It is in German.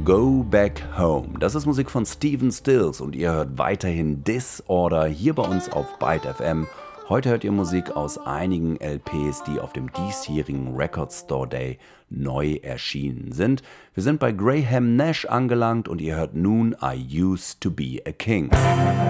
Go Back Home. Das ist Musik von Stephen Stills und ihr hört weiterhin Disorder hier bei uns auf Byte FM. Heute hört ihr Musik aus einigen LPs, die auf dem diesjährigen Record Store Day neu erschienen sind. Wir sind bei Graham Nash angelangt und ihr hört nun I Used to Be a King.